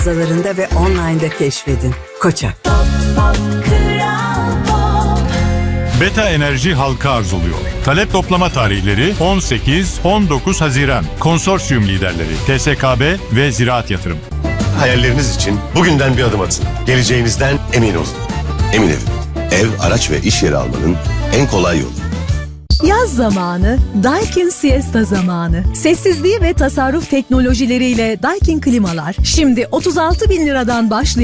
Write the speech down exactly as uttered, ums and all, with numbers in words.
mağazalarında ve online'da keşfedin. Koçak. Beta Enerji halka arz oluyor. Talep toplama tarihleri on sekiz on dokuz Haziran. Konsorsiyum liderleri T S K B ve Ziraat Yatırım. Hayalleriniz için bugünden bir adım atın. Geleceğinizden emin olun. Emin Ev. Ev, araç ve iş yeri almanın en kolay yolu. Yaz zamanı, Daikin Siesta zamanı. Sessizliği ve tasarruf teknolojileriyle Daikin klimalar şimdi otuz altı bin liradan başlıyor.